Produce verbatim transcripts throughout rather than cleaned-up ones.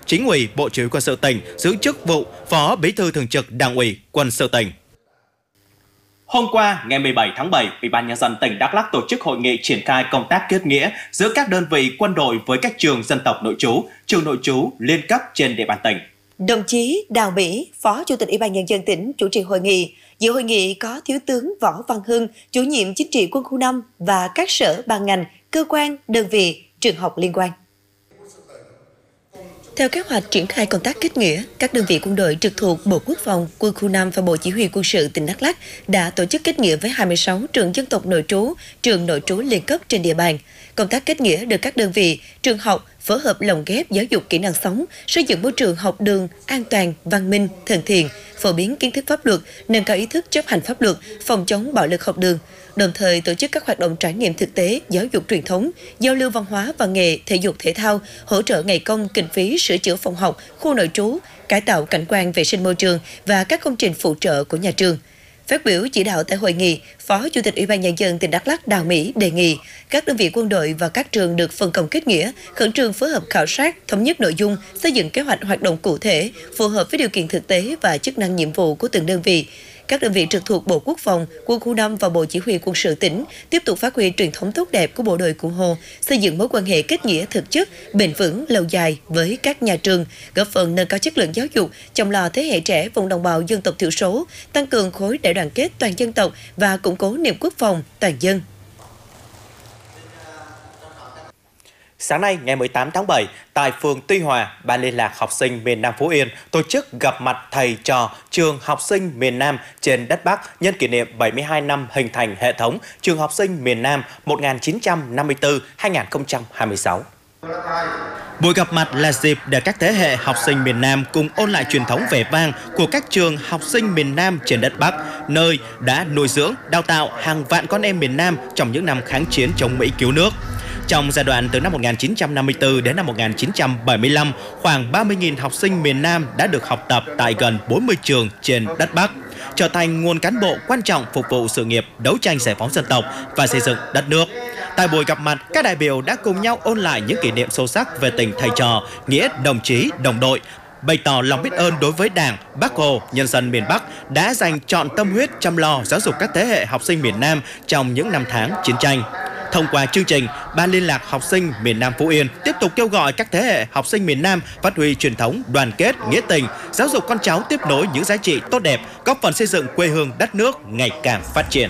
Chính ủy, Bộ Chỉ huy Quân sự tỉnh giữ chức vụ Phó Bí thư Thường trực Đảng ủy Quân sự tỉnh. Hôm qua, ngày mười bảy tháng bảy, Ủy ban Nhân dân tỉnh Đắk Lắk tổ chức hội nghị triển khai công tác kết nghĩa giữa các đơn vị quân đội với các trường dân tộc nội trú, trường nội trú liên cấp trên địa bàn tỉnh. Đồng chí Đào Mỹ, Phó Chủ tịch Ủy ban Nhân dân tỉnh chủ trì hội nghị. Dự hội nghị có Thiếu tướng Võ Văn Hưng, Chủ nhiệm Chính trị Quân khu năm và các sở ban ngành, cơ quan, đơn vị, trường học liên quan. Theo kế hoạch triển khai công tác kết nghĩa, các đơn vị quân đội trực thuộc Bộ Quốc phòng, Quân khu năm và Bộ Chỉ huy Quân sự tỉnh Đắk Lắk đã tổ chức kết nghĩa với hai mươi sáu trường dân tộc nội trú, trường nội trú liên cấp trên địa bàn. Công tác kết nghĩa được các đơn vị, trường học phối hợp lồng ghép giáo dục kỹ năng sống, xây dựng môi trường học đường an toàn, văn minh, thân thiện, phổ biến kiến thức pháp luật, nâng cao ý thức chấp hành pháp luật, phòng chống bạo lực học đường. Đồng thời tổ chức các hoạt động trải nghiệm thực tế, giáo dục truyền thống, giao lưu văn hóa và nghề, thể dục thể thao, hỗ trợ ngày công, kinh phí sửa chữa phòng học, khu nội trú, cải tạo cảnh quan vệ sinh môi trường và các công trình phụ trợ của nhà trường. Phát biểu chỉ đạo tại hội nghị, Phó Chủ tịch Ủy ban Nhân dân tỉnh Đắk Lắk Đào Mỹ đề nghị các đơn vị quân đội và các trường được phân công kết nghĩa, khẩn trương phối hợp khảo sát, thống nhất nội dung, xây dựng kế hoạch hoạt động cụ thể, phù hợp với điều kiện thực tế và chức năng nhiệm vụ của từng đơn vị. Các đơn vị trực thuộc Bộ Quốc phòng, Quân khu năm và Bộ Chỉ huy Quân sự tỉnh tiếp tục phát huy truyền thống tốt đẹp của bộ đội Cụ Hồ, xây dựng mối quan hệ kết nghĩa thực chất, bền vững, lâu dài với các nhà trường, góp phần nâng cao chất lượng giáo dục, chăm lo thế hệ trẻ vùng đồng bào dân tộc thiểu số, tăng cường khối đại đoàn kết toàn dân tộc và củng cố niềm quốc phòng toàn dân. Sáng nay, ngày mười tám tháng bảy, tại phường Tuy Hòa, Ban liên lạc học sinh miền Nam Phú Yên tổ chức gặp mặt thầy trò trường học sinh miền Nam trên đất Bắc nhân kỷ niệm bảy mươi hai năm hình thành hệ thống trường học sinh miền Nam một nghìn chín trăm năm mươi tư đến hai nghìn không trăm hai mươi sáu. Buổi gặp mặt là dịp để các thế hệ học sinh miền Nam cùng ôn lại truyền thống vẻ vang của các trường học sinh miền Nam trên đất Bắc, nơi đã nuôi dưỡng, đào tạo hàng vạn con em miền Nam trong những năm kháng chiến chống Mỹ cứu nước. Trong giai đoạn từ năm một nghìn chín trăm năm mươi tư đến năm một nghìn chín trăm bảy mươi lăm, khoảng ba mươi nghìn học sinh miền Nam đã được học tập tại gần bốn mươi trường trên đất Bắc, trở thành nguồn cán bộ quan trọng phục vụ sự nghiệp đấu tranh giải phóng dân tộc và xây dựng đất nước. Tại buổi gặp mặt, các đại biểu đã cùng nhau ôn lại những kỷ niệm sâu sắc về tình thầy trò, nghĩa đồng chí, đồng đội, bày tỏ lòng biết ơn đối với Đảng, Bác Hồ, nhân dân miền Bắc đã dành trọn tâm huyết chăm lo giáo dục các thế hệ học sinh miền Nam trong những năm tháng chiến tranh. Thông qua chương trình, Ban liên lạc học sinh miền Nam Phú Yên tiếp tục kêu gọi các thế hệ học sinh miền Nam phát huy truyền thống đoàn kết, nghĩa tình, giáo dục con cháu tiếp nối những giá trị tốt đẹp, góp phần xây dựng quê hương đất nước ngày càng phát triển.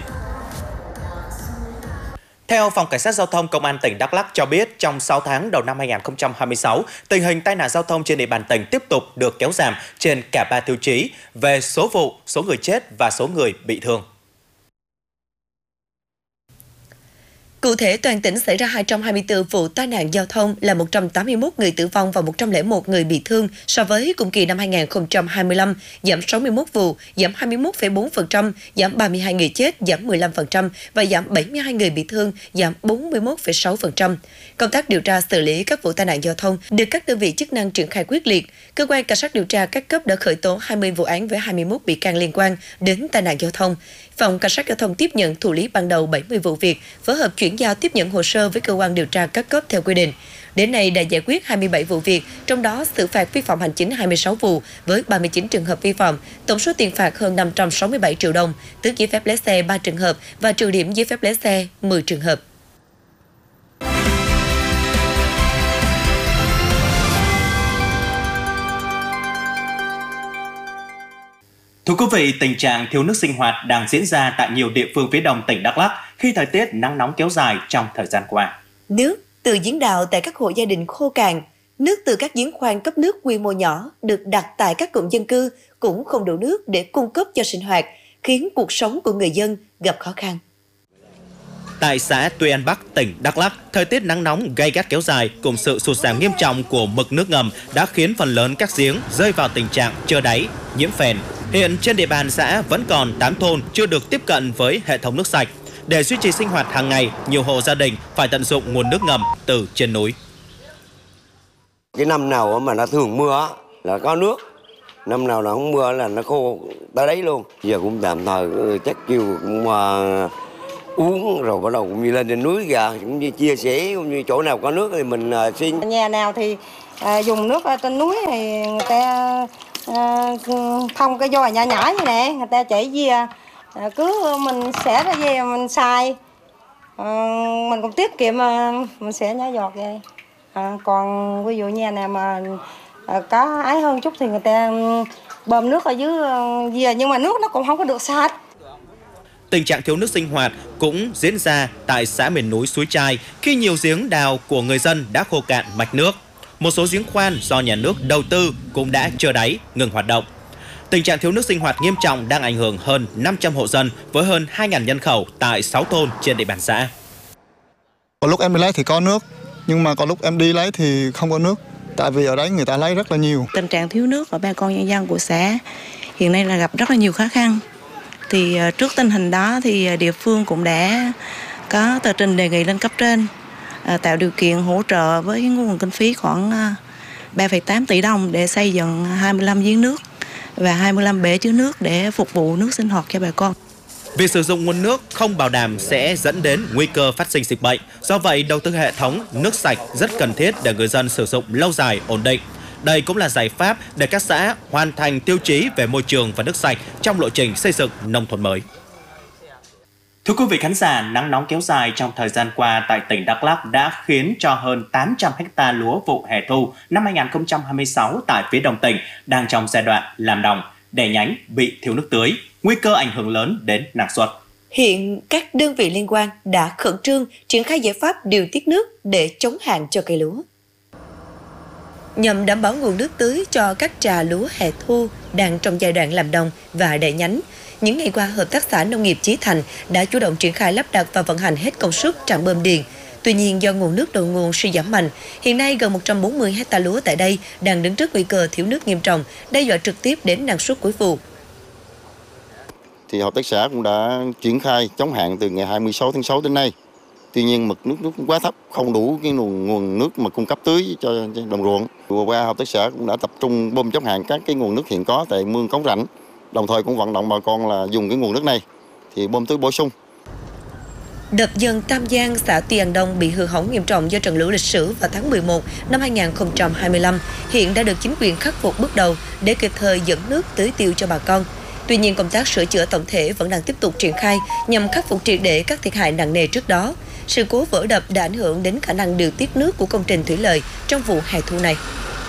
Theo Phòng Cảnh sát Giao thông Công an tỉnh Đắk Lắk cho biết, trong sáu tháng đầu năm hai nghìn không trăm hai mươi sáu, tình hình tai nạn giao thông trên địa bàn tỉnh tiếp tục được kéo giảm trên cả ba tiêu chí về số vụ, số người chết và số người bị thương. Cụ thể, toàn tỉnh xảy ra hai trăm hai mươi tư vụ tai nạn giao thông là một trăm tám mươi mốt người tử vong và một trăm lẻ một người bị thương so với cùng kỳ năm hai nghìn không trăm hai mươi lăm, giảm sáu mươi mốt vụ, giảm hai mươi mốt phẩy bốn phần trăm, giảm ba mươi hai người chết, giảm mười lăm phần trăm và giảm bảy mươi hai người bị thương, giảm bốn mươi mốt phẩy sáu phần trăm. Công tác điều tra xử lý các vụ tai nạn giao thông được các đơn vị chức năng triển khai quyết liệt. Cơ quan cảnh sát điều tra các cấp đã khởi tố hai mươi vụ án với hai mươi mốt bị can liên quan đến tai nạn giao thông. Phòng Cảnh sát Giao thông tiếp nhận thụ lý ban đầu bảy mươi vụ việc, phối hợp chuyển giao tiếp nhận hồ sơ với cơ quan điều tra các cấp theo quy định. Đến nay đã giải quyết hai mươi bảy vụ việc, trong đó xử phạt vi phạm hành chính hai mươi sáu vụ với ba mươi chín trường hợp vi phạm, tổng số tiền phạt hơn năm trăm sáu mươi bảy triệu đồng, tước giấy phép lái xe ba trường hợp và trừ điểm giấy phép lái xe mười trường hợp. Thưa quý vị, tình trạng thiếu nước sinh hoạt đang diễn ra tại nhiều địa phương phía đông tỉnh Đắk Lắk khi thời tiết nắng nóng kéo dài trong thời gian qua. Nước từ giếng đào tại các hộ gia đình khô cạn, nước từ các giếng khoan cấp nước quy mô nhỏ được đặt tại các cụm dân cư cũng không đủ nước để cung cấp cho sinh hoạt, khiến cuộc sống của người dân gặp khó khăn. Tại xã Tuy An Bắc, tỉnh Đắk Lắk, thời tiết nắng nóng gay gắt kéo dài cùng sự sụt giảm nghiêm trọng của mực nước ngầm đã khiến phần lớn các giếng rơi vào tình trạng trơ đáy, nhiễm phèn. Hiện trên địa bàn xã vẫn còn tám thôn chưa được tiếp cận với hệ thống nước sạch. Để duy trì sinh hoạt hàng ngày, nhiều hộ gia đình phải tận dụng nguồn nước ngầm từ trên núi. Cái năm nào mà nó thường mưa là có nước, năm nào nó không mưa là nó khô tới đấy luôn. Giờ cũng tạm thời chắc kêu cũng uh, uống rồi bắt đầu cũng đi lên trên núi kìa, cũng như chia sẻ, cũng như chỗ nào có nước thì mình uh, xin. Nhà nào thì à, dùng nước ở trên núi thì người ta à, thông cái vòi nhỏ nhỏ như nè, người ta chảy dìa, à, cứ mình xẻ ra về mình xài, à, mình cũng tiết kiệm mà mình xẻ nhỏ giọt vậy. À, còn ví dụ nhà nào mà à, có ái hơn chút thì người ta bơm nước ở dưới dìa, nhưng mà nước nó cũng không có được sạch. Tình trạng thiếu nước sinh hoạt cũng diễn ra tại xã miền núi Suối Chai khi nhiều giếng đào của người dân đã khô cạn mạch nước. Một số giếng khoan do nhà nước đầu tư cũng đã trơ đáy, ngừng hoạt động. Tình trạng thiếu nước sinh hoạt nghiêm trọng đang ảnh hưởng hơn năm trăm hộ dân với hơn hai nghìn nhân khẩu tại sáu thôn trên địa bàn xã. Có lúc em đi lấy thì có nước, nhưng mà có lúc em đi lấy thì không có nước. Tại vì ở đấy người ta lấy rất là nhiều. Tình trạng thiếu nước của bà con nhân dân của xã hiện nay là gặp rất là nhiều khó khăn. Thì trước tình hình đó thì địa phương cũng đã có tờ trình đề nghị lên cấp trên tạo điều kiện hỗ trợ với nguồn kinh phí khoảng ba phẩy tám tỷ đồng để xây dựng hai mươi lăm giếng nước và hai mươi lăm bể chứa nước để phục vụ nước sinh hoạt cho bà con. Việc sử dụng nguồn nước không bảo đảm sẽ dẫn đến nguy cơ phát sinh dịch bệnh. Do vậy, đầu tư hệ thống nước sạch rất cần thiết để người dân sử dụng lâu dài, ổn định. Đây cũng là giải pháp để các xã hoàn thành tiêu chí về môi trường và nước sạch trong lộ trình xây dựng nông thôn mới. Thưa quý vị khán giả, nắng nóng kéo dài trong thời gian qua tại tỉnh Đắk Lắk đã khiến cho hơn tám trăm ha lúa vụ hè thu năm hai nghìn không trăm hai mươi sáu tại phía đông tỉnh đang trong giai đoạn làm đồng, đẻ nhánh bị thiếu nước tưới, nguy cơ ảnh hưởng lớn đến năng suất. Hiện các đơn vị liên quan đã khẩn trương triển khai giải pháp điều tiết nước để chống hạn cho cây lúa. Nhằm đảm bảo nguồn nước tưới cho các trà lúa hè thu đang trong giai đoạn làm đồng và đẻ nhánh, những ngày qua, Hợp tác xã Nông nghiệp Chí Thành đã chủ động triển khai lắp đặt và vận hành hết công suất trạm bơm điện. Tuy nhiên, do nguồn nước đầu nguồn suy giảm mạnh, hiện nay gần một trăm bốn mươi ha lúa tại đây đang đứng trước nguy cơ thiếu nước nghiêm trọng, đe dọa trực tiếp đến năng suất cuối vụ. Thì hợp tác xã cũng đã triển khai chống hạn từ ngày hai mươi sáu tháng sáu đến nay. Tuy nhiên mực nước nước quá thấp, không đủ cái nguồn nguồn nước mà cung cấp tưới cho đồng ruộng. Vừa qua hợp tác xã cũng đã tập trung bơm chống hạn các cái nguồn nước hiện có tại mương cống rãnh. Đồng thời cũng vận động bà con là dùng cái nguồn nước này thì bơm tưới bổ sung. Đập dần Tam Giang, xã Tuy An Đông bị hư hỏng nghiêm trọng do trận lũ lịch sử vào tháng mười một năm hai nghìn không trăm hai mươi lăm, hiện đã được chính quyền khắc phục bước đầu để kịp thời dẫn nước tưới tiêu cho bà con. Tuy nhiên, công tác sửa chữa tổng thể vẫn đang tiếp tục triển khai nhằm khắc phục triệt để các thiệt hại nặng nề trước đó. Sự cố vỡ đập đã ảnh hưởng đến khả năng điều tiết nước của công trình thủy lợi trong vụ hè thu này.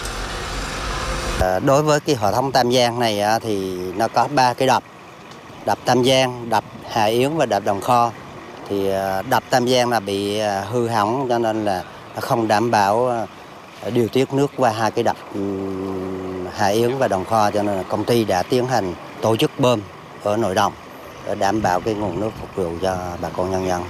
Đối với cái hệ thống Tam Giang này thì nó có ba cái đập, đập Tam Giang, đập Hà Yến và đập Đồng Kho. Thì đập Tam Giang là bị hư hỏng cho nên là không đảm bảo điều tiết nước qua hai cái đập Hà Yến và Đồng Kho, cho nên là công ty đã tiến hành tổ chức bơm ở nội đồng để đảm bảo cái nguồn nước phục vụ cho bà con nhân dân.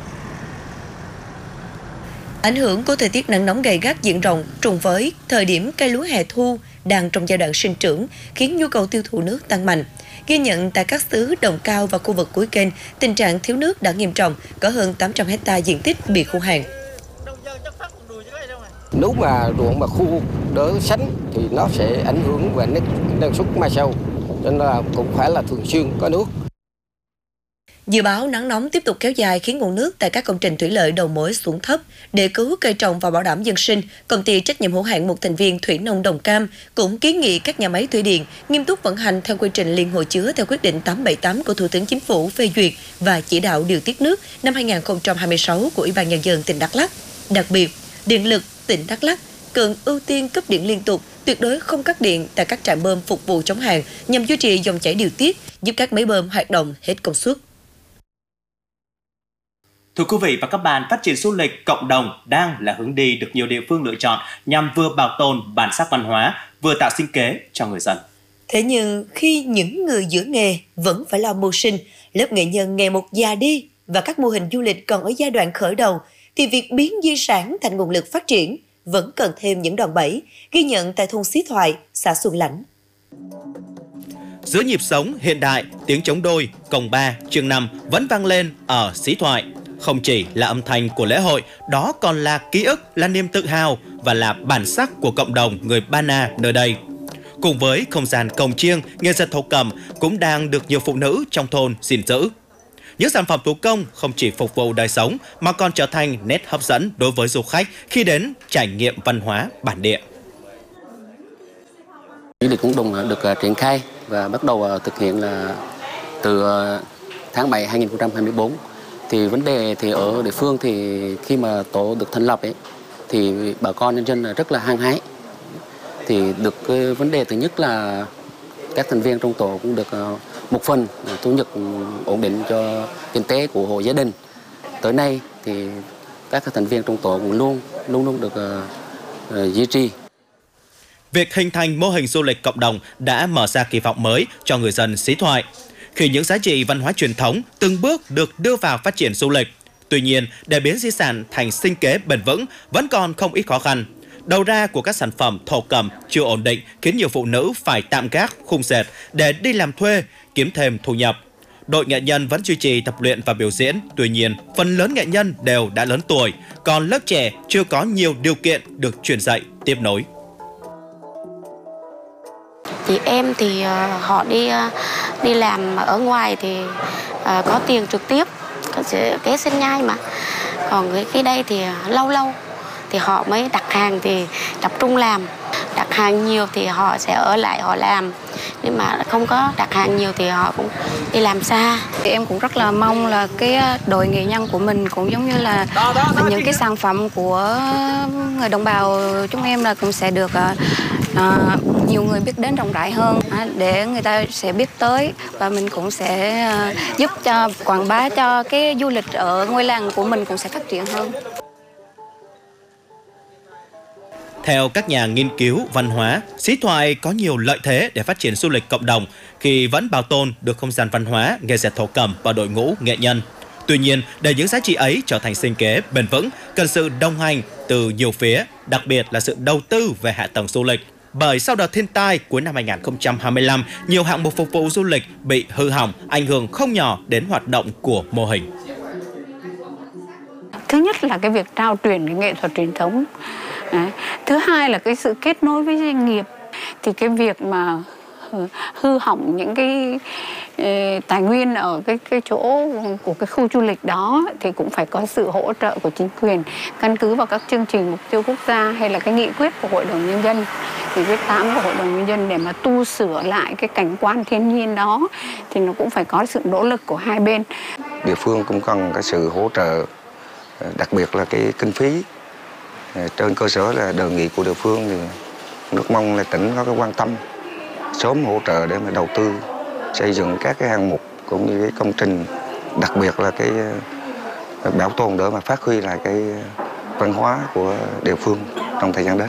Ảnh hưởng của thời tiết nắng nóng gay gắt diện rộng trùng với thời điểm cây lúa hè thu đang trong giai đoạn sinh trưởng khiến nhu cầu tiêu thụ nước tăng mạnh. Ghi nhận tại các xứ Đồng Cao và khu vực cuối kênh, tình trạng thiếu nước đã nghiêm trọng, có hơn tám trăm ha diện tích bị khô hạn. Nếu mà ruộng mà khô đỡ sánh thì nó sẽ ảnh hưởng về năng suất mai sau, cho nên là cũng phải là thường xuyên có nước. Dự báo nắng nóng tiếp tục kéo dài khiến nguồn nước tại các công trình thủy lợi đầu mối xuống thấp. Để cứu cây trồng và bảo đảm dân sinh, công ty trách nhiệm hữu hạn một thành viên Thủy Nông Đồng Cam cũng kiến nghị các nhà máy thủy điện nghiêm túc vận hành theo quy trình liên hồ chứa theo quyết định tám trăm bảy mươi tám của Thủ tướng Chính phủ phê duyệt và chỉ đạo điều tiết nước năm hai nghìn không trăm hai mươi sáu của Ủy ban Nhân dân tỉnh Đắk Lắk. Đặc biệt, Điện lực tỉnh Đắk Lắk cần ưu tiên cấp điện liên tục, tuyệt đối không cắt điện tại các trạm bơm phục vụ chống hạn nhằm duy trì dòng chảy điều tiết, giúp các máy bơm hoạt động hết công suất. Thưa quý vị và các bạn, phát triển du lịch cộng đồng đang là hướng đi được nhiều địa phương lựa chọn nhằm vừa bảo tồn bản sắc văn hóa, vừa tạo sinh kế cho người dân. Thế nhưng khi những người giữa nghề vẫn phải lo mưu sinh, lớp nghệ nhân ngày một già đi và các mô hình du lịch còn ở giai đoạn khởi đầu, thì việc biến di sản thành nguồn lực phát triển vẫn cần thêm những đòn bẩy, ghi nhận tại thôn Xí Thoại, xã Xuân Lãnh. Giữa nhịp sống hiện đại, tiếng trống đôi, cồng ba, chương năm vẫn vang lên ở Xí Thoại. Không chỉ là âm thanh của lễ hội, đó còn là ký ức, là niềm tự hào và là bản sắc của cộng đồng người Ba Na nơi đây. Cùng với không gian cồng chiêng, nghề dệt thổ cẩm cũng đang được nhiều phụ nữ trong thôn gìn giữ. Những sản phẩm thủ công không chỉ phục vụ đời sống mà còn trở thành nét hấp dẫn đối với du khách khi đến trải nghiệm văn hóa bản địa. Du lịch Cũng Đồng được triển khai và bắt đầu thực hiện là từ tháng bảy hai nghìn không trăm hai mươi tư. Thì vấn đề thì ở địa phương thì khi mà tổ được thành lập ấy thì bà con nhân dân rất là hăng hái. Thì được cái vấn đề thứ nhất là các thành viên trong tổ cũng được một phần thu nhập ổn định cho kinh tế của hộ gia đình. Tới nay thì các thành viên trong tổ cũng luôn luôn luôn được uh, duy trì. Việc hình thành mô hình du lịch cộng đồng đã mở ra kỳ vọng mới cho người dân Xí Thoại, khi những giá trị văn hóa truyền thống từng bước được đưa vào phát triển du lịch. Tuy nhiên, để biến di sản thành sinh kế bền vững vẫn còn không ít khó khăn. Đầu ra của các sản phẩm thổ cẩm chưa ổn định khiến nhiều phụ nữ phải tạm gác khung dệt để đi làm thuê, kiếm thêm thu nhập. Đội nghệ nhân vẫn duy trì tập luyện và biểu diễn, tuy nhiên phần lớn nghệ nhân đều đã lớn tuổi, còn lớp trẻ chưa có nhiều điều kiện được truyền dạy, tiếp nối. Chị em thì uh, họ đi uh, đi làm ở ngoài thì uh, có tiền trực tiếp, kế sinh nhai mà. Còn cái, cái đây thì uh, lâu lâu thì họ mới đặt hàng thì tập trung làm. Đặt hàng nhiều thì họ sẽ ở lại họ làm. Nhưng mà không có đặt hàng nhiều thì họ cũng đi làm xa. Thì em cũng rất là mong là cái đội nghệ nhân của mình cũng giống như là những cái sản phẩm của người đồng bào chúng em là cũng sẽ được uh, nhiều người biết đến rộng rãi hơn, uh, để người ta sẽ biết tới và mình cũng sẽ uh, giúp cho quảng bá cho cái du lịch ở ngôi làng của mình cũng sẽ phát triển hơn. Theo các nhà nghiên cứu văn hóa, Xí Thoại có nhiều lợi thế để phát triển du lịch cộng đồng khi vẫn bảo tồn được không gian văn hóa, nghề dệt thổ cẩm và đội ngũ nghệ nhân. Tuy nhiên, để những giá trị ấy trở thành sinh kế bền vững, cần sự đồng hành từ nhiều phía, đặc biệt là sự đầu tư về hạ tầng du lịch. Bởi sau đợt thiên tai cuối năm hai nghìn không trăm hai mươi lăm, nhiều hạng mục phục vụ du lịch bị hư hỏng, ảnh hưởng không nhỏ đến hoạt động của mô hình. Thứ nhất là cái việc trao truyền cái nghệ thuật truyền thống. Đấy. Thứ hai là cái sự kết nối với doanh nghiệp. Thì cái việc mà hư hỏng những cái e, tài nguyên ở cái cái chỗ của cái khu du lịch đó thì cũng phải có sự hỗ trợ của chính quyền, căn cứ vào các chương trình mục tiêu quốc gia hay là cái nghị quyết của Hội đồng Nhân dân, nghị quyết tám của Hội đồng Nhân dân để mà tu sửa lại cái cảnh quan thiên nhiên đó thì nó cũng phải có sự nỗ lực của hai bên. Địa phương cũng cần cái sự hỗ trợ, đặc biệt là cái kinh phí. Trên cơ sở là đề nghị của địa phương thì rất mong là tỉnh có cái quan tâm sớm hỗ trợ để mà đầu tư xây dựng các cái hạng mục cũng như cái công trình, đặc biệt là cái bảo tồn để mà phát huy lại cái văn hóa của địa phương trong thời gian đến.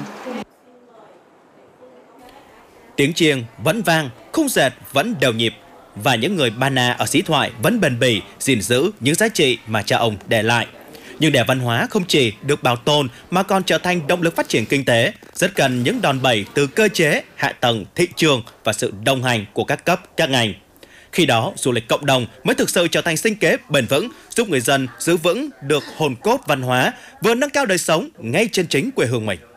Tiếng chiêng vẫn vang, khung dệt vẫn đều nhịp và những người Ba Na ở Xí Thoại vẫn bền bỉ gìn giữ những giá trị mà cha ông để lại. Nhưng để văn hóa không chỉ được bảo tồn mà còn trở thành động lực phát triển kinh tế, rất cần những đòn bẩy từ cơ chế, hạ tầng, thị trường và sự đồng hành của các cấp, các ngành. Khi đó, du lịch cộng đồng mới thực sự trở thành sinh kế bền vững, giúp người dân giữ vững được hồn cốt văn hóa, vừa nâng cao đời sống ngay trên chính quê hương mình.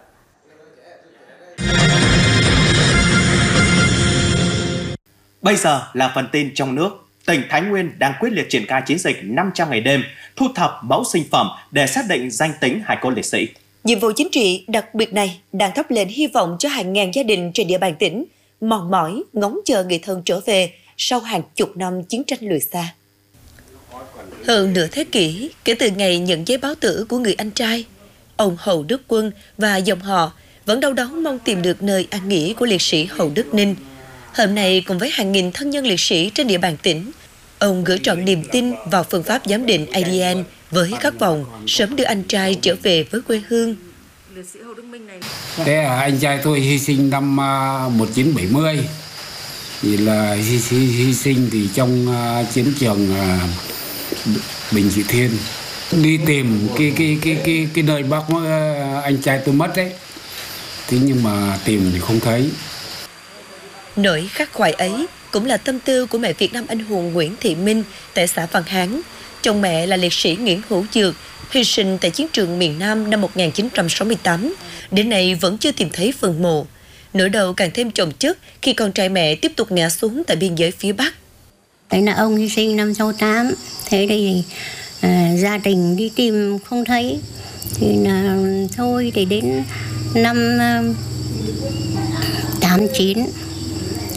Bây giờ là phần tin trong nước. Tỉnh Thái Nguyên đang quyết liệt triển khai chiến dịch năm trăm ngày đêm, thu thập mẫu sinh phẩm để xác định danh tính hài cốt liệt sĩ. Nhiệm vụ chính trị đặc biệt này đang thắp lên hy vọng cho hàng ngàn gia đình trên địa bàn tỉnh, mòn mỏi ngóng chờ người thân trở về sau hàng chục năm chiến tranh lùi xa. Hơn nửa thế kỷ kể từ ngày nhận giấy báo tử của người anh trai, ông Hầu Đức Quân và dòng họ vẫn đau đớn mong tìm được nơi an nghỉ của liệt sĩ Hầu Đức Ninh. Hôm nay cùng với hàng nghìn thân nhân liệt sĩ trên địa bàn tỉnh, ông gửi trọn niềm tin vào phương pháp giám định a đê en với khát vọng sớm đưa anh trai trở về với quê hương. Thế à, anh trai tôi hy sinh năm một nghìn chín trăm bảy mươi, thì là hy, hy, hy sinh thì trong uh, chiến trường uh, Bình Trị Thiên, đi tìm cái cái cái cái cái nơi bác uh, anh trai tôi mất đấy, thế nhưng mà tìm thì không thấy. Nỗi khắc khoải ấy cũng là tâm tư của mẹ Việt Nam anh hùng Nguyễn Thị Minh tại xã Văn Hán. Chồng mẹ là liệt sĩ Nguyễn Hữu Dược, hy sinh tại chiến trường miền Nam năm một nghìn chín trăm sáu mươi tám. Đến nay vẫn chưa tìm thấy phần mộ. Nỗi đau càng thêm chồng chất khi con trai mẹ tiếp tục ngã xuống tại biên giới phía Bắc. Đấy là ông hy sinh năm sáu tám, thế thì à, gia đình đi tìm không thấy. Thì là thôi thì đến năm tám chín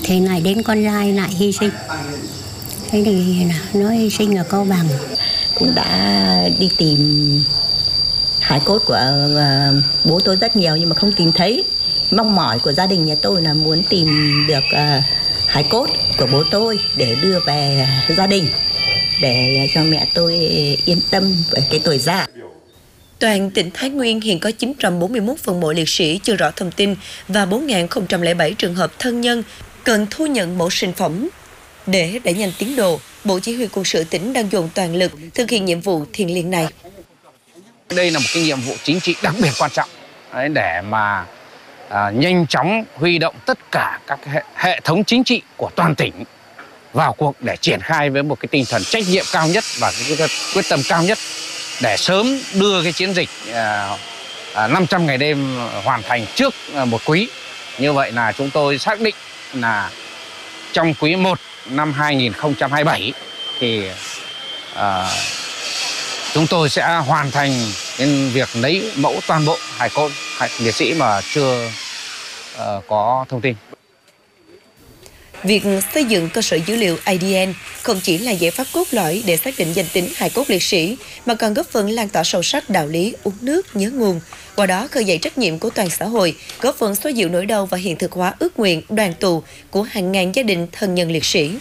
Thế này đến con trai lại hy sinh. Thế thì nói hy sinh ở Cao Bằng. Cũng đã đi tìm hải cốt của uh, bố tôi rất nhiều nhưng mà không tìm thấy. Mong mỏi của gia đình nhà tôi là muốn tìm được uh, hải cốt của bố tôi để đưa về gia đình, để cho mẹ tôi yên tâm về cái tuổi già. Toàn tỉnh Thái Nguyên hiện có chín trăm bốn mươi mốt phần mộ liệt sĩ chưa rõ thông tin và bốn nghìn không trăm lẻ bảy trường hợp thân nhân cần thu nhận mẫu sinh phẩm. Để đẩy nhanh tiến độ, Bộ Chỉ huy Quân sự tỉnh đang dồn toàn lực thực hiện nhiệm vụ thiêng liêng này. Đây là một cái nhiệm vụ chính trị đặc biệt quan trọng đấy, để mà à, nhanh chóng huy động tất cả các hệ, hệ thống chính trị của toàn tỉnh vào cuộc để triển khai với một cái tinh thần trách nhiệm cao nhất và cái, cái quyết tâm cao nhất để sớm đưa cái chiến dịch à, à, năm trăm ngày đêm hoàn thành trước à, một quý. Như vậy là chúng tôi xác định là trong quý một năm hai nghìn không trăm hai mươi bảy thì à, chúng tôi sẽ hoàn thành cái việc lấy mẫu toàn bộ hài cốt liệt sĩ mà chưa uh, có thông tin. Việc xây dựng cơ sở dữ liệu I D N không chỉ là giải pháp cốt lõi để xác định danh tính hài cốt liệt sĩ, mà còn góp phần lan tỏa sâu sắc đạo lý uống nước nhớ nguồn, qua đó khơi dậy trách nhiệm của toàn xã hội, góp phần xóa dịu nỗi đau và hiện thực hóa ước nguyện đoàn tụ của hàng ngàn gia đình thân nhân liệt sĩ.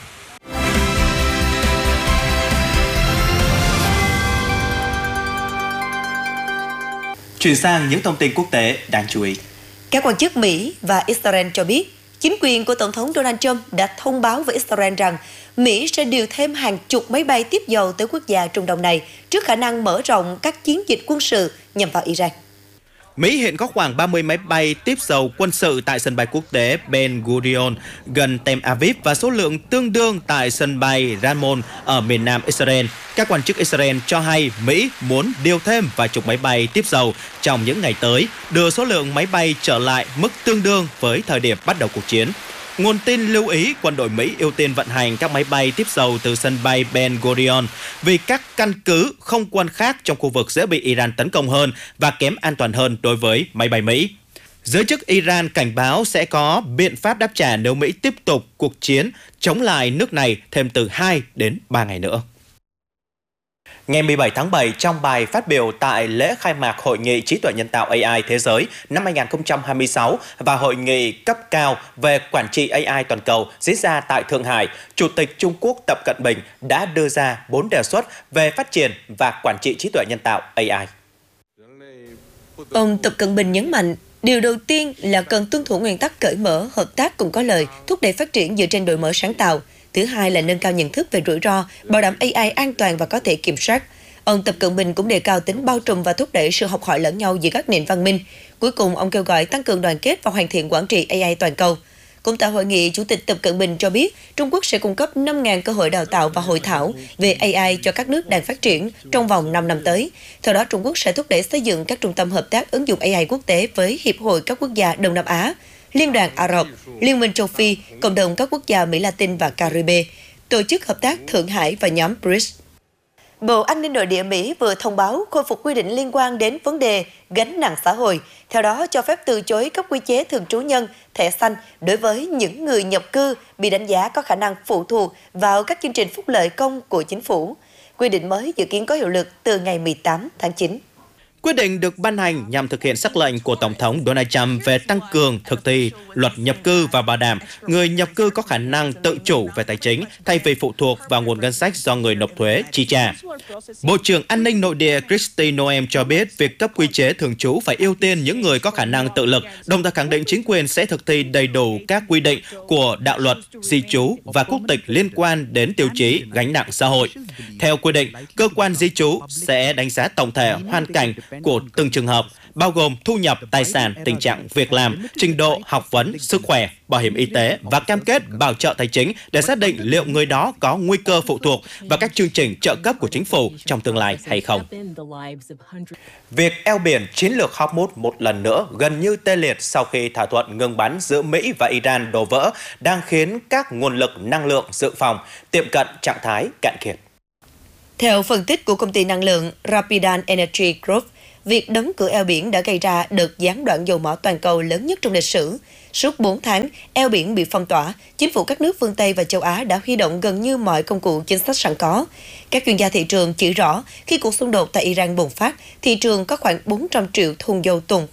Chuyển sang những thông tin quốc tế đáng chú ý. Các quan chức Mỹ và Israel cho biết, chính quyền của Tổng thống Donald Trump đã thông báo với Israel rằng Mỹ sẽ điều thêm hàng chục máy bay tiếp dầu tới quốc gia Trung Đông này trước khả năng mở rộng các chiến dịch quân sự nhằm vào Iran. Mỹ hiện có khoảng ba mươi máy bay tiếp dầu quân sự tại sân bay quốc tế Ben Gurion gần Tel Aviv và số lượng tương đương tại sân bay Ramon ở miền nam Israel. Các quan chức Israel cho hay Mỹ muốn điều thêm vài chục máy bay tiếp dầu trong những ngày tới, đưa số lượng máy bay trở lại mức tương đương với thời điểm bắt đầu cuộc chiến. Nguồn tin lưu ý quân đội Mỹ ưu tiên vận hành các máy bay tiếp dầu từ sân bay Ben Gurion vì các căn cứ không quân khác trong khu vực dễ bị Iran tấn công hơn và kém an toàn hơn đối với máy bay Mỹ. Giới chức Iran cảnh báo sẽ có biện pháp đáp trả nếu Mỹ tiếp tục cuộc chiến chống lại nước này thêm từ hai đến ba ngày nữa. Ngày mười bảy tháng bảy, trong bài phát biểu tại lễ khai mạc Hội nghị Trí tuệ nhân tạo A I Thế giới năm hai nghìn không trăm hai mươi sáu và Hội nghị cấp cao về quản trị A I toàn cầu diễn ra tại Thượng Hải, Chủ tịch Trung Quốc Tập Cận Bình đã đưa ra bốn đề xuất về phát triển và quản trị trí tuệ nhân tạo A I. Ông Tập Cận Bình nhấn mạnh, điều đầu tiên là cần tuân thủ nguyên tắc cởi mở, hợp tác cùng có lợi, thúc đẩy phát triển dựa trên đổi mới sáng tạo. Thứ hai là nâng cao nhận thức về rủi ro, bảo đảm A I an toàn và có thể kiểm soát. Ông Tập Cận Bình cũng đề cao tính bao trùm và thúc đẩy sự học hỏi lẫn nhau giữa các nền văn minh. Cuối cùng, ông kêu gọi tăng cường đoàn kết và hoàn thiện quản trị A I toàn cầu. Cũng tại hội nghị, Chủ tịch Tập Cận Bình cho biết Trung Quốc sẽ cung cấp năm nghìn cơ hội đào tạo và hội thảo về A I cho các nước đang phát triển trong vòng năm năm tới. Theo đó, Trung Quốc sẽ thúc đẩy xây dựng các trung tâm hợp tác ứng dụng A I quốc tế với Hiệp hội các quốc gia Đông Nam Á, Liên đoàn Ả Rập, Liên minh châu Phi, cộng đồng các quốc gia Mỹ Latin và Caribe, Tổ chức Hợp tác Thượng Hải và nhóm bê rê i cs. Bộ An ninh Nội địa Mỹ vừa thông báo khôi phục quy định liên quan đến vấn đề gánh nặng xã hội, theo đó cho phép từ chối cấp quy chế thường trú nhân, thẻ xanh đối với những người nhập cư bị đánh giá có khả năng phụ thuộc vào các chương trình phúc lợi công của chính phủ. Quy định mới dự kiến có hiệu lực từ ngày mười tám tháng chín. Quyết định được ban hành nhằm thực hiện sắc lệnh của Tổng thống Donald Trump về tăng cường thực thi luật nhập cư và bảo đảm người nhập cư có khả năng tự chủ về tài chính thay vì phụ thuộc vào nguồn ngân sách do người nộp thuế chi trả. Bộ trưởng An ninh Nội địa Kristi Noem cho biết việc cấp quy chế thường trú phải ưu tiên những người có khả năng tự lực, đồng thời khẳng định chính quyền sẽ thực thi đầy đủ các quy định của đạo luật, di trú và quốc tịch liên quan đến tiêu chí gánh nặng xã hội. Theo quy định, cơ quan di trú sẽ đánh giá tổng thể hoàn cảnh của từng trường hợp, bao gồm thu nhập, tài sản, tình trạng việc làm, trình độ học vấn, sức khỏe, bảo hiểm y tế và cam kết bảo trợ tài chính để xác định liệu người đó có nguy cơ phụ thuộc vào các chương trình trợ cấp của chính phủ trong tương lai hay không. Việc eo biển chiến lược Hormuz một lần nữa gần như tê liệt sau khi thỏa thuận ngừng bắn giữa Mỹ và Iran đổ vỡ đang khiến các nguồn lực năng lượng dự phòng tiệm cận trạng thái cạn kiệt. Theo phân tích của công ty năng lượng Rapidan Energy Group, việc đóng cửa eo biển đã gây ra đợt gián đoạn dầu mỏ toàn cầu lớn nhất trong lịch sử. Suốt bốn tháng, eo biển bị phong tỏa, chính phủ các nước phương Tây và châu Á đã huy động gần như mọi công cụ chính sách sẵn có. Các chuyên gia thị trường chỉ rõ, khi cuộc xung đột tại Iran bùng phát, thị trường có khoảng bốn trăm triệu thùng dầu tồn